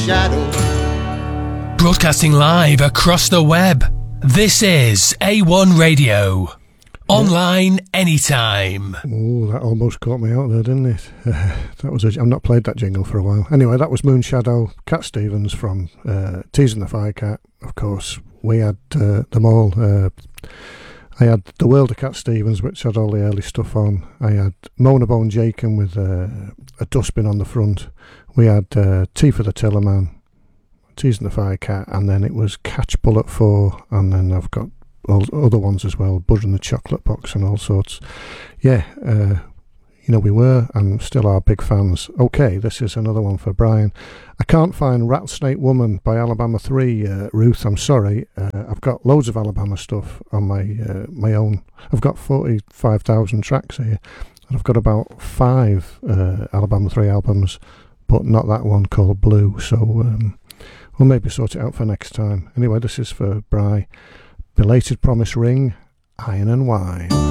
Shadow. Broadcasting live across the web. This is A1 Radio. Online anytime. Oh, that almost caught me out there, didn't it? I've not played that jingle for a while. Anyway, that was Moonshadow, Cat Stevens from Teasing the Firecat. Of course, we had them all. I had The World of Cat Stevens, which had all the early stuff on. I had Mona Bone Jakin with a dustbin on the front. We had Tea for the Tillerman, Teasing the Firecat, and then it was Catch Bullet 4, and then I've got all other ones as well, Bud and the Chocolate Box and all sorts. Yeah, we were and still are big fans. Okay, this is another one for Brian. I can't find Rattlesnake Woman by Alabama 3, Ruth, I'm sorry. I've got loads of Alabama stuff on my own. I've got 45,000 tracks here, and I've got about 5 Alabama 3 albums, but not that one called Blue, so we'll maybe sort it out for next time. Anyway, this is for Bri. Belated Promise Ring, Iron and Wine.